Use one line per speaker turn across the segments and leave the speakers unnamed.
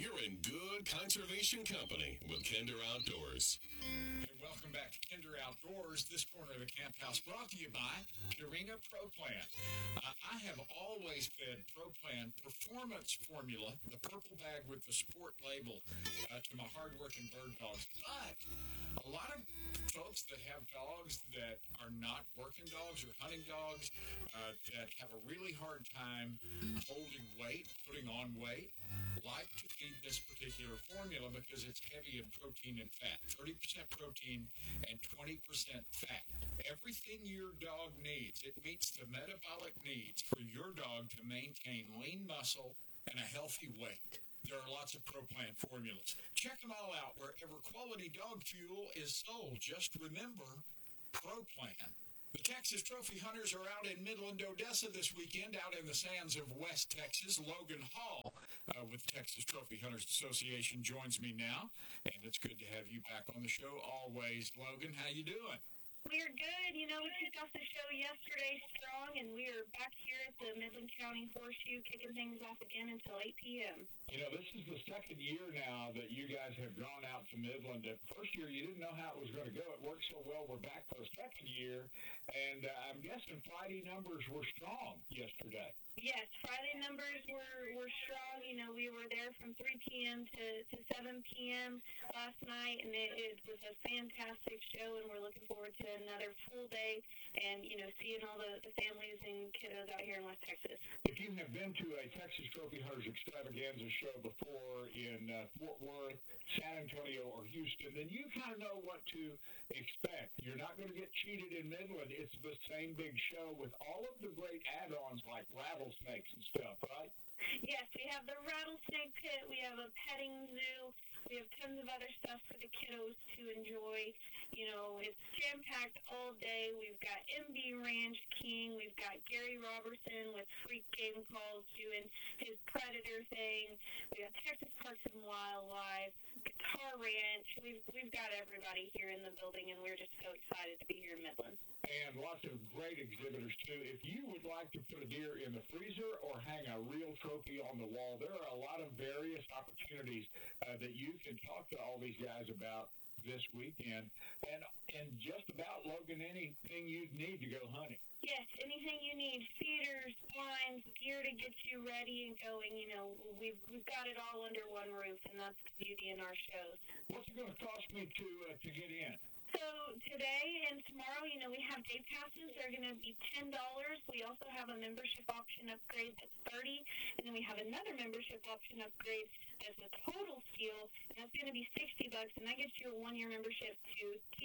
You're in good conservation company with Kinder Outdoors.
And welcome back to Kinder Outdoors. This corner of the camp house brought to you by Purina Pro Plan. I have always fed Pro Plan Performance Formula, the purple bag with the sport label, to my hardworking bird dogs. But a lot of folks that have dogs that are not working dogs or hunting dogs that have a really hard time holding weight, putting on weight, like to feed this particular formula because it's heavy in protein and fat, 30% protein and 20% fat. Everything your dog needs, it meets the metabolic needs for your dog to maintain lean muscle and a healthy weight. There are lots of Pro Plan formulas. Check them all out wherever quality dog fuel is sold. Just remember, Pro Plan. The Texas Trophy Hunters are out in Midland, Odessa this weekend, out in the sands of West Texas. Logan Hall with Texas Trophy Hunters Association joins me now, and it's good to have you back on the show always. Logan, how you doing?
We're good. You know, we kicked off the show yesterday strong, and we are back here at the Midland County Horseshoe kicking things off again until 8 p.m.
You know, this is the second year now that you guys have gone out to Midland. The first year, you didn't know how it was going to go. It worked so well. We're back for a second year, and I'm guessing Friday numbers were strong yesterday.
Yes, Friday numbers were strong. You know, we were there from 3 p.m. to 7 p.m. last night, and it was a fantastic show, and we're looking forward to another full day and, you know, seeing all the families and kiddos out here in West Texas.
If you have been to a Texas Trophy Hunters Extravaganza show before in Fort Worth, San Antonio, or Houston, then you kind of know what to expect. You're not going to get cheated in Midland. It's the same big show with all of the great add-ons like rattlesnakes and stuff, right?
Yes, we have the rattlesnake pit. We have a petting zoo. We have tons of other stuff for the kiddos to enjoy. You know, it's jam-packed all day. We've got MB Ranch King. We've got Gary Robertson with Freak Game Calls doing his Predator thing. We got Texas Parks and Wildlife, Guitar Ranch. We've got everybody here in the building, and we're just so excited to be here in Midland.
And lots of great exhibitors, too. If you would like to put a deer in the freezer or hang a real trophy on the wall, there are a lot of various opportunities that you can talk to all these guys about this weekend. And just about, Logan, anything you'd need to go hunting.
Yes, anything you need, feeders, blinds, gear to get you ready and going. You know, we've got it all under one roof, and that's the beauty in our shows.
What's it going to cost me to get in?
So today and tomorrow, you know, we have day passes. They're going to be $10. We also have a membership option upgrade that's $30, and then we have another membership option upgrade that's a total steal, and that's going to be $60, and that gets you a one-year membership to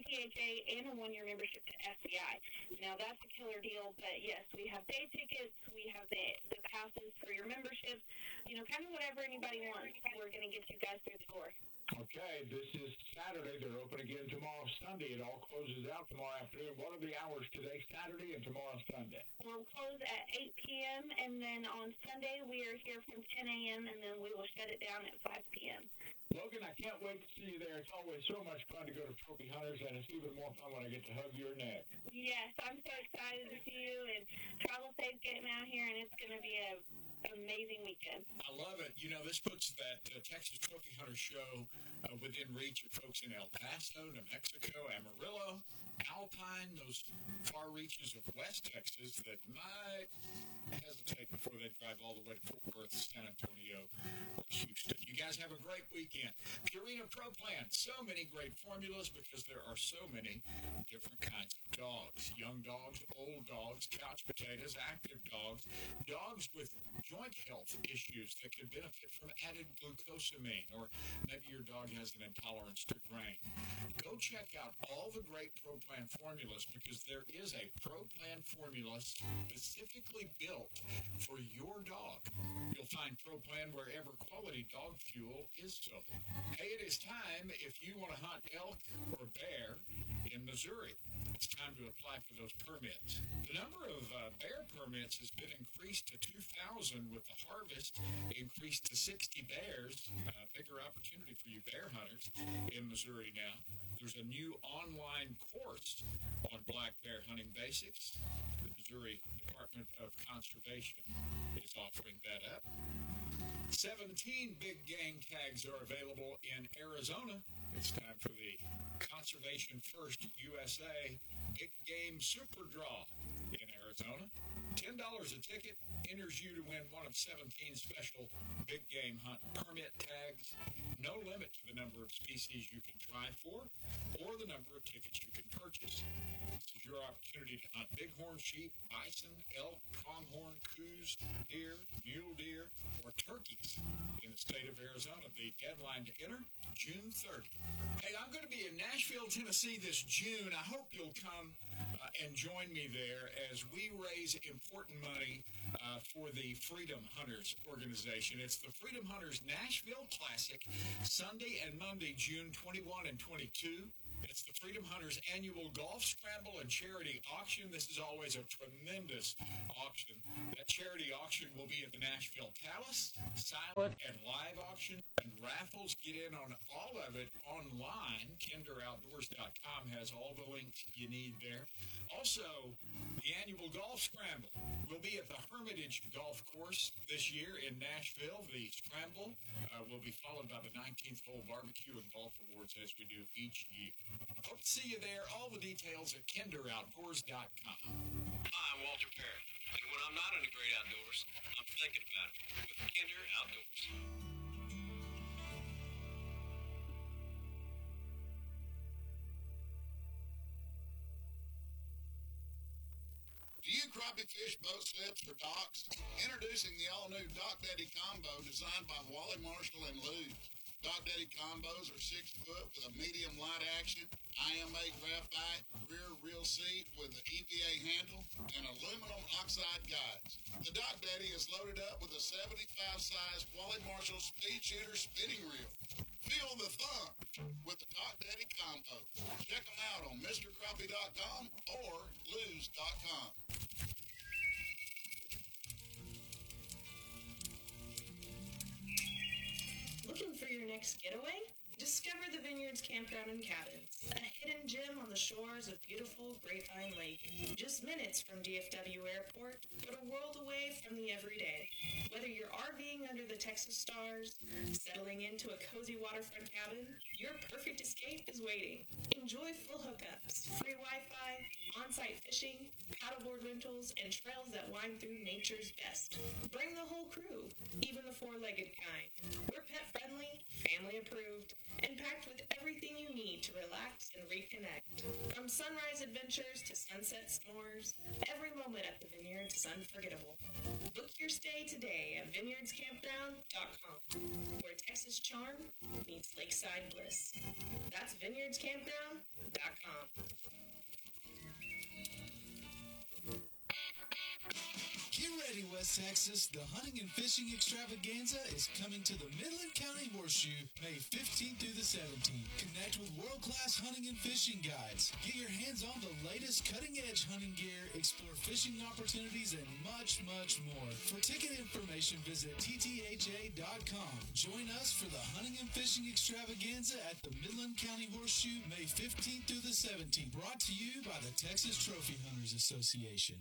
TTHA and a one-year membership to SCI. Now, that's a killer deal, but yes, we have day tickets. We have the passes for your memberships. You know, kind of whatever anybody wants. We're going to get you guys through the door.
Okay, this is Saturday. They're open again tomorrow, Sunday. It all closes out tomorrow afternoon. What are the hours today, Saturday, and tomorrow, Sunday?
We'll close at 8 p.m., and then on Sunday, we are here from 10 a.m., and then we will shut it down at 5 p.m.
Logan, I can't wait to see you there. It's always so much fun to go to Trophy Hunters, and it's even more fun when I get to hug your neck.
Yes, I'm so excited to see you, and travel safe getting out here, and it's going to be an amazing weekend.
I love it. You know, this puts that Texas Trophy Hunter show within reach of folks in El Paso, New Mexico, Amarillo, Alpine, those far reaches of West Texas that might hesitate before they drive all the way to Fort Worth, San Antonio, or Houston. You guys have a great weekend. Purina Pro Plan, so many great formulas because there are so many different kinds of dogs. Young dogs, old dogs, couch potatoes, active dogs, dogs with joint health issues that could benefit from added glucosamine, or maybe your dog has an intolerance to grain. Go check out all the great Pro Plan formulas because there is a Pro Plan formula specifically built for your dog. You'll find Pro Plan wherever quality dog fuel is sold. Hey, it is time if you want to hunt elk or bear in Missouri. It's time to apply for those permits. The number of bear permits has been increased to 2,000 with the harvest increased to 60 bears. Bigger opportunity for you bear hunters in Missouri now. There's a new online course on black bear hunting basics. The Missouri Department of Conservation is offering that up. 17 big game tags are available in Arizona. It's time for the Conservation First USA Big Game Super Draw in Arizona. $10 a ticket enters you to win one of 17 special big game hunt permit tags. No limit to the number of species you can try for or the number of tickets you can purchase. This is your opportunity to hunt bighorn sheep, bison, elk, pronghorn, coos, deer, mule deer, or turkeys in the state of Arizona. The deadline to enter, June 30. Hey, I'm going to be in Nashville, Tennessee this June. I hope you'll come and join me there as we raise important money for the Freedom Hunters organization. It's the Freedom Hunters Nashville Classic, Sunday and Monday, June 21 and 22. It's the Freedom Hunters annual golf scramble and charity auction. This is always a tremendous auction. That charity auction will be at the Nashville Palace, silent and live auction, and raffles. Get in on all of it online. KinderOutdoors.com has all the links you need there. Also, the annual golf scramble will be at the Hermitage Golf Course this year in Nashville. The scramble will be followed by the 19th Hole Barbecue and Golf Awards as we do each year. Hope to see you there. All the details at KinderOutdoors.com.
Hi, I'm Walter Parrott, and when I'm not in the great outdoors, I'm thinking about it with Kinder Outdoors.
Do you crappie fish boat slips for docks? Introducing the all-new Dock Daddy Combo designed by Wally Marshall and Lubes. Dock Daddy Combos are 6 foot with a medium light action, IMA graphite, rear reel seat with an EVA handle, and aluminum oxide guides. The Dock Daddy is loaded up with a 75 size Wally Marshall Speed Shooter spinning reel. Feel the thump with the Dock Daddy Combo. Check them out on MrCrappie.com or Lubes.com.
Looking for your next getaway? Discover the Vineyards Campground and Cabins, a hidden gem on the shores of beautiful Grapevine Lake. Just minutes from DFW Airport, but a world away from the everyday. Whether you're RVing under the Texas stars, settling into a cozy waterfront cabin, your perfect escape is waiting. Enjoy full hookups, free Wi-Fi, on-site fishing, paddleboard rentals, and trails that wind through nature's best. Bring the whole crew, even the four-legged kind. We're pet-friendly, family-approved, and packed with everything you need to relax and reconnect. From sunrise adventures to sunset s'mores, every moment at the Vineyards is unforgettable. Book your stay today at vineyardscampground.com, where Texas charm meets lakeside bliss. That's vineyardscampground.com.
Get ready, West Texas. The Hunting and Fishing Extravaganza is coming to the Midland County Horseshoe May 15th through the 17th. Connect with world-class hunting and fishing guides. Get your hands on the latest cutting-edge hunting gear, explore fishing opportunities, and much, much more. For ticket information, visit ttha.com. Join us for the Hunting and Fishing Extravaganza at the Midland County Horseshoe May 15th through the 17th. Brought to you by the Texas Trophy Hunters Association.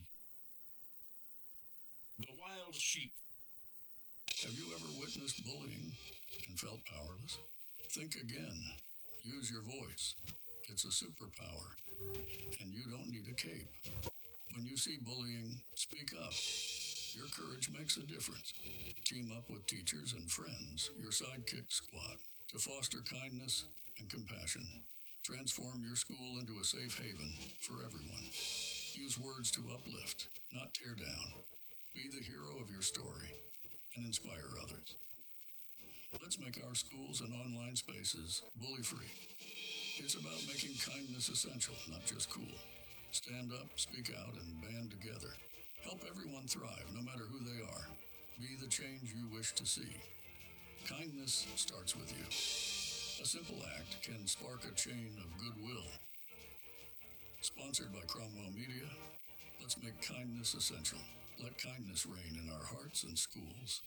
The wild sheep.
Have you ever witnessed bullying and felt powerless? Think again. Use your voice. It's a superpower, and you don't need a cape. When you see bullying, speak up. Your courage makes a difference. Team up with teachers and friends, your sidekick squad, to foster kindness and compassion. Transform your school into a safe haven for everyone. Use words to uplift, not tear down. Be the hero of your story and inspire others. Let's make our schools and online spaces bully-free. It's about making kindness essential, not just cool. Stand up, speak out, and band together. Help everyone thrive, no matter who they are. Be the change you wish to see. Kindness starts with you. A simple act can spark a chain of goodwill. Sponsored by Cromwell Media, let's make kindness essential. Let kindness reign in our hearts and schools.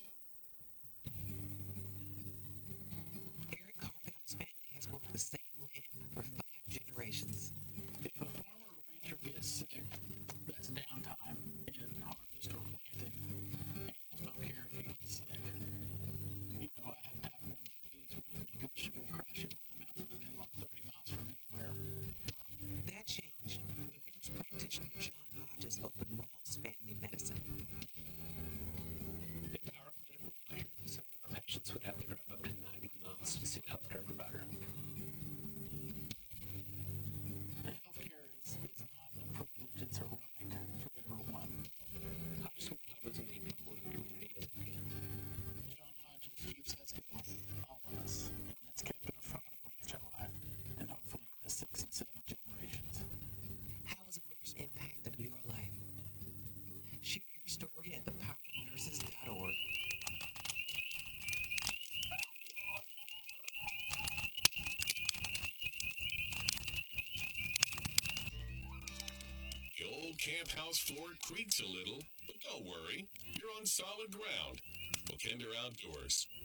Eric Carpenter's family has worked the same land for 5 generations.
If a farmer or rancher gets sick, that's downtime in harvest or planting. Animals don't care if he gets sick.
camp house floor creaks a little, but don't worry, you're on solid ground. Bokender Outdoors.